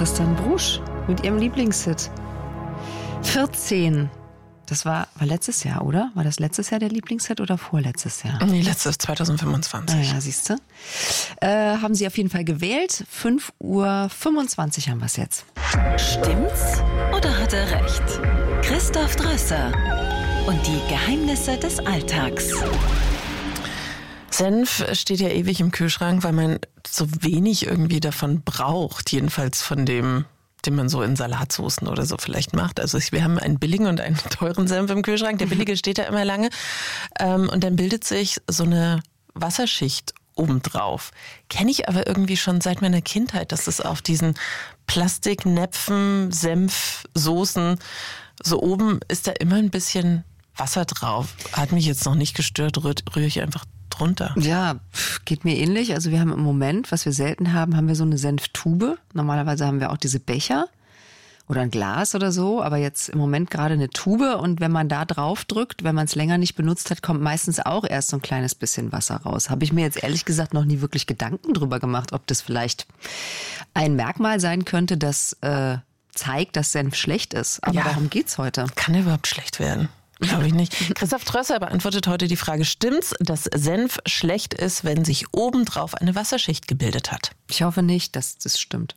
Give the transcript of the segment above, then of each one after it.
Tristan Brusch mit ihrem Lieblingshit. 14. Das war letztes Jahr, oder? War das letztes Jahr der Lieblingshit oder vorletztes Jahr? Nee, letztes 2025. Ah ja, siehst du. Haben Sie auf jeden Fall gewählt. 5:25 Uhr haben wir es jetzt. Stimmt's oder hat er recht? Christoph Drösser und die Geheimnisse des Alltags. Senf steht ja ewig im Kühlschrank, weil man so wenig irgendwie davon braucht. Jedenfalls von dem, den man so in Salatsoßen oder so vielleicht macht. Also wir haben einen billigen und einen teuren Senf im Kühlschrank. Der billige steht da immer lange. Und dann bildet sich so eine Wasserschicht obendrauf. Kenne ich aber irgendwie schon seit meiner Kindheit, dass es auf diesen Plastiknäpfen, Senfsoßen, so oben ist da immer ein bisschen Wasser drauf. Hat mich jetzt noch nicht gestört, rühre ich einfach drunter. Ja, geht mir ähnlich. Also wir haben im Moment, was wir selten haben, haben wir so eine Senftube. Normalerweise haben wir auch diese Becher oder ein Glas oder so, aber jetzt im Moment gerade eine Tube. Und wenn man da drauf drückt, wenn man es länger nicht benutzt hat, kommt meistens auch erst so ein kleines bisschen Wasser raus. Habe ich mir jetzt ehrlich gesagt noch nie wirklich Gedanken drüber gemacht, ob das vielleicht ein Merkmal sein könnte, das zeigt, dass Senf schlecht ist. Aber darum geht's heute. Kann er überhaupt schlecht werden? Glaube ich nicht. Christoph Drösser beantwortet heute die Frage, stimmt's, dass Senf schlecht ist, wenn sich obendrauf eine Wasserschicht gebildet hat? Ich hoffe nicht, dass das stimmt.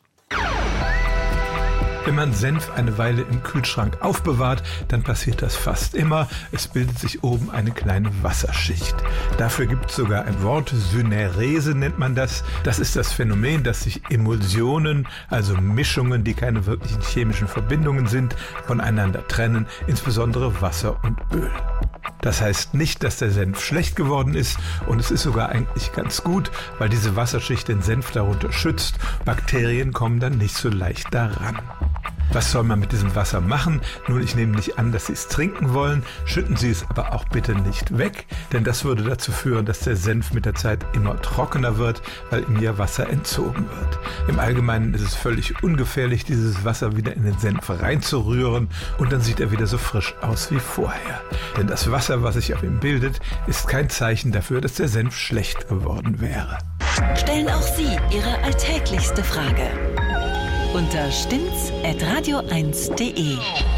Wenn man Senf eine Weile im Kühlschrank aufbewahrt, dann passiert das fast immer. Es bildet sich oben eine kleine Wasserschicht. Dafür gibt es sogar ein Wort, Synerese nennt man das. Das ist das Phänomen, dass sich Emulsionen, also Mischungen, die keine wirklichen chemischen Verbindungen sind, voneinander trennen, insbesondere Wasser und Öl. Das heißt nicht, dass der Senf schlecht geworden ist, und es ist sogar eigentlich ganz gut, weil diese Wasserschicht den Senf darunter schützt. Bakterien kommen dann nicht so leicht daran. Was soll man mit diesem Wasser machen? Nun, ich nehme nicht an, dass Sie es trinken wollen. Schütten Sie es aber auch bitte nicht weg, denn das würde dazu führen, dass der Senf mit der Zeit immer trockener wird, weil ihm ja Wasser entzogen wird. Im Allgemeinen ist es völlig ungefährlich, dieses Wasser wieder in den Senf reinzurühren, und dann sieht er wieder so frisch aus wie vorher. Denn das Wasser, was sich auf ihm bildet, ist kein Zeichen dafür, dass der Senf schlecht geworden wäre. Stellen auch Sie Ihre alltäglichste Frage unter stimmt's@radio1.de.